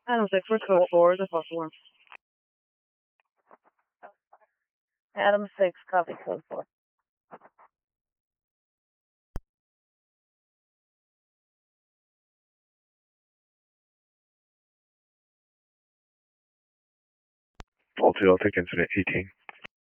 Adam 6, we're code 4, is it possible? Adam 6, copy code 4. All 2, I'll take incident 18.